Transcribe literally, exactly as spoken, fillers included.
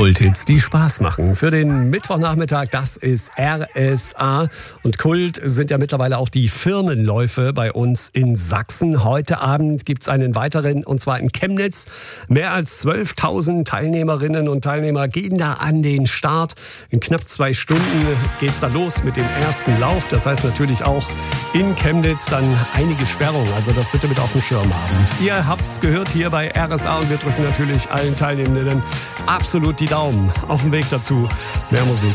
Kulthits, die Spaß machen. Für den Mittwochnachmittag, das ist R S A. Und Kult sind ja mittlerweile auch die Firmenläufe bei uns in Sachsen. Heute Abend gibt's einen weiteren, und zwar in Chemnitz. Mehr als zwölftausend Teilnehmerinnen und Teilnehmer gehen da an den Start. In knapp zwei Stunden geht's da los mit dem ersten Lauf. Das heißt natürlich auch in Chemnitz dann einige Sperrungen. Also das bitte mit auf dem Schirm haben. Ihr habt's gehört hier bei R S A und wir drücken natürlich allen Teilnehmenden absolut die Daumen auf dem Weg dazu. Mehr Musik.